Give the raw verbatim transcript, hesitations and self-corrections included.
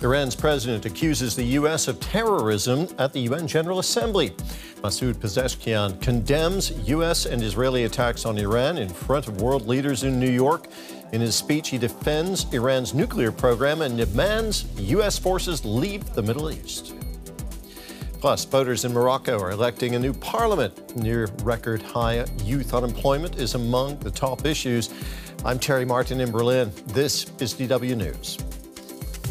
Iran's president accuses the U S of terrorism at the U N General Assembly. Masoud Pezeshkian condemns U S and Israeli attacks on Iran in front of world leaders in New York. In his speech, he defends Iran's nuclear program and demands U S forces leave the Middle East. Plus, voters in Morocco are electing a new parliament. Near record high youth unemployment is among the top issues. I'm Terry Martin in Berlin. This is D W News.